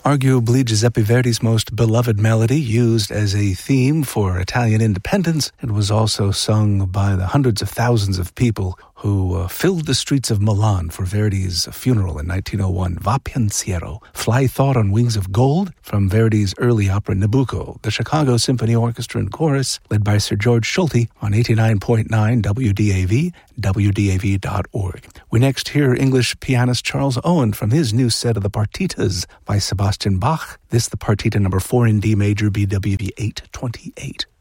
Arguably Giuseppe Verdi's most beloved melody, used as a theme for Italian independence, it was also sung by the hundreds of thousands of people who filled the streets of Milan for Verdi's funeral in 1901. Va Pensiero, Fly Thought on Wings of Gold, from Verdi's early opera Nabucco, the Chicago Symphony Orchestra and Chorus, led by Sir George Schulte on 89.9 WDAV, WDAV.org. We next hear English pianist Charles Owen from his new set of the Partitas by Sebastian Bach. This, the Partita number 4 in D major, BWV 828.